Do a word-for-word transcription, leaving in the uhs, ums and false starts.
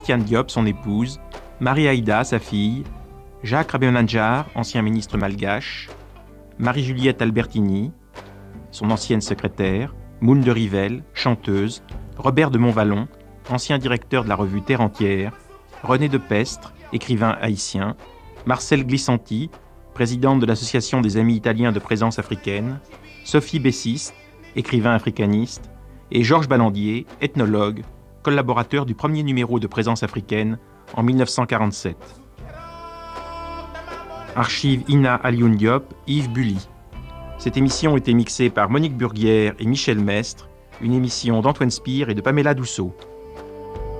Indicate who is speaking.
Speaker 1: Tiane Diop, son épouse, Marie Aïda, sa fille, Jacques Rabenadjar, ancien ministre malgache, Marie-Juliette Albertini, son ancienne secrétaire, Moune de Rivelle, chanteuse, Robert de Montvallon, ancien directeur de la revue Terre entière, René de Pestre, écrivain haïtien, Marcel Glissanti, présidente de l'Association des Amis Italiens de Présence Africaine, Sophie Bessiste, écrivain africaniste, et Georges Ballandier, ethnologue, collaborateur du premier numéro de Présence Africaine en mille neuf cent quarante-sept. Archive Ina Alioune Diop, Yves Bully. Cette émission a été mixée par Monique Burguière et Michel Mestre, une émission d'Antoine Spire et de Pamela Douceau.